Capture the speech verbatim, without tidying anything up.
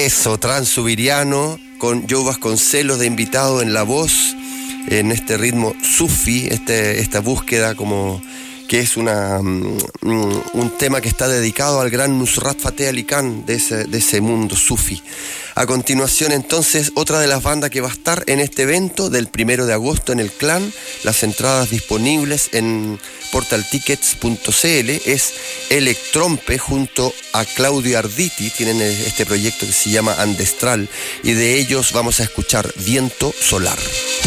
Eso, transubiriano, con Joe Vasconcelos de invitado en la voz, en este ritmo sufi, este, esta búsqueda como que es una, um, un tema que está dedicado al gran Nusrat Fateh Ali Khan de ese, de ese mundo sufi. A continuación, entonces, otra de las bandas que va a estar en este evento del primero de agosto en el Clan, las entradas disponibles en portal tickets punto c l, es Electrompe junto a Claudio Arditi, tienen este proyecto que se llama Andestral, y de ellos vamos a escuchar Viento Solar.